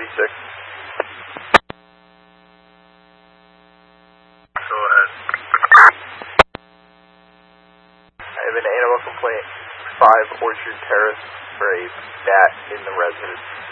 36. Go ahead. I have an animal complaint, 5 Orchard Terrace, for a bat in the residence.